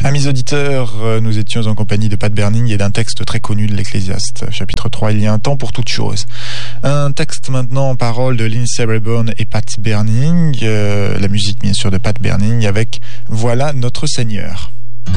Amis auditeurs, nous étions en compagnie de Pat Berning et d'un texte très connu de l'Ecclésiaste, chapitre 3, il y a un temps pour toute chose. Un texte maintenant en paroles de Lindsay Rayburn et Pat Berning, la musique bien sûr de Pat Berning avec « Voilà notre Seigneur ».